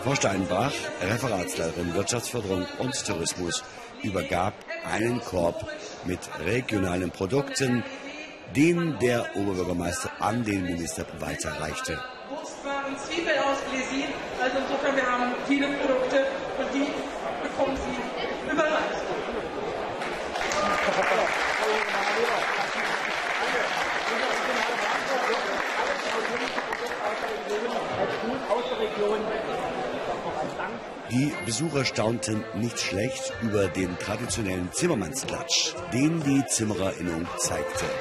Frau Steinbach, Referatsleiterin Wirtschaftsförderung und Tourismus, übergab einen Korb mit regionalen Produkten, den der Oberbürgermeister an den Minister weiterreichte. Wurstwaren, Zwiebel aus Glesin, also insofern, wir haben viele Produkte und die bekommen Sie überreicht. Die Besucher staunten nicht schlecht über den traditionellen Zimmermannsklatsch, den die Zimmererinnung zeigte.